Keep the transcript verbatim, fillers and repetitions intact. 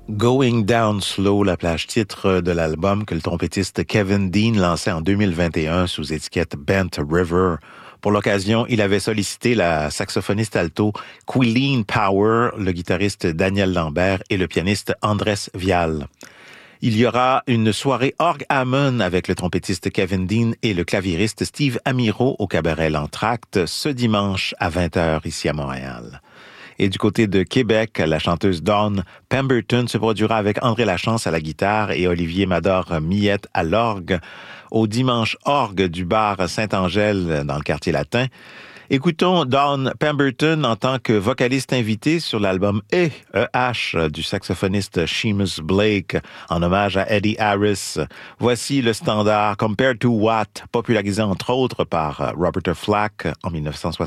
Going Down Slow, la plage titre de l'album que le trompettiste Kevin Dean lançait en deux mille vingt et un sous étiquette Bent River. Pour l'occasion, il avait sollicité la saxophoniste alto Quilleen Power, le guitariste Daniel Lambert et le pianiste Andrés Vial. Il y aura une soirée Org Hammond avec le trompettiste Kevin Dean et le claviériste Steve Amiro au cabaret L'Entracte ce dimanche à vingt heures ici à Montréal. Et du côté de Québec, la chanteuse Dawn Pemberton se produira avec André Lachance à la guitare et Olivier Mador-Millette à l'orgue au Dimanche Orgue du bar Saint-Angèle dans le quartier latin. Écoutons Dawn Pemberton en tant que vocaliste invitée sur l'album E, E H du saxophoniste Seamus Blake en hommage à Eddie Harris. Voici le standard Compared to What, popularisé entre autres par Roberta Flack en dix-neuf cent soixante.